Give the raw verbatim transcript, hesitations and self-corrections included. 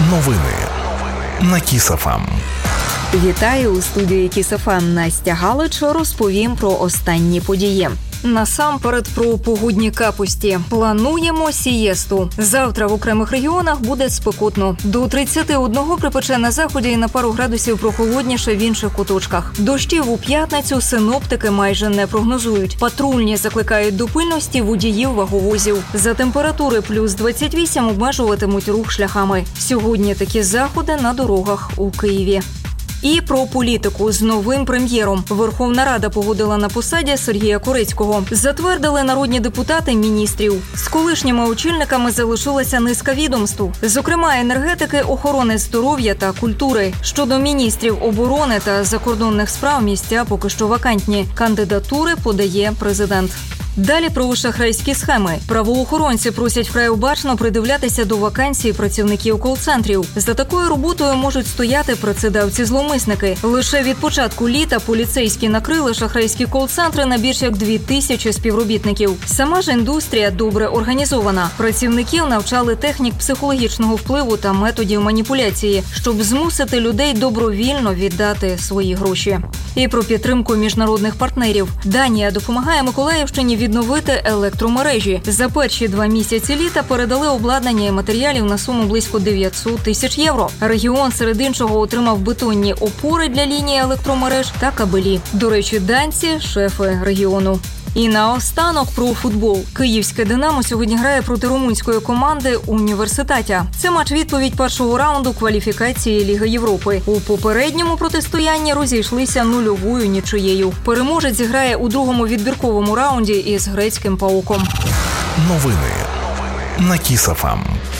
Новини на Кіс еф ем. Вітаю, у студії Кіс еф ем Настя Галич. Розповім про останні події. Насамперед про погодні капусті. Плануємо сієсту. Завтра в окремих регіонах буде спекотно. До тридцяти одного припече на заході і на пару градусів прохолодніше в інших куточках. Дощів у п'ятницю синоптики майже не прогнозують. Патрульні закликають до пильності водіїв ваговозів. За температури плюс двадцять вісім обмежуватимуть рух шляхами. Сьогодні такі заходи на дорогах у Києві. І про політику з новим прем'єром. Верховна Рада погодила на посаді Сергія Корецького. Затвердили народні депутати міністрів. З колишніми очільниками залишилася низка відомств. Зокрема, енергетики, охорони здоров'я та культури. Щодо міністрів оборони та закордонних справ місця поки що вакантні. Кандидатури подає президент. Далі про шахрайські схеми. Правоохоронці просять вкрай обачно придивлятися до вакансій працівників кол-центрів. За такою роботою можуть стояти працедавці-зловмисники. Лише від початку літа поліцейські накрили шахрайські кол-центри на більш як дві тисячі співробітників. Сама ж індустрія добре організована. Працівників навчали технік психологічного впливу та методів маніпуляції, щоб змусити людей добровільно віддати свої гроші. І про підтримку міжнародних партнерів. Данія допомагає Миколаївщині відновити електромережі. За перші два місяці літа передали обладнання і матеріалів на суму близько дев'ятсот тисяч євро. Регіон, серед іншого, отримав бетонні опори для лінії електромереж та кабелі. До речі, данці – шефи регіону. І наостанок про футбол. Київське «Динамо» сьогодні грає проти румунської команди «Університатя». Це матч-відповідь першого раунду кваліфікації Ліги Європи. У попередньому протистоянні розійшлися нульовою нічиєю. Переможець зіграє у другому відбірковому раунді із грецьким «Паоком». Новини на Кіс еф ем.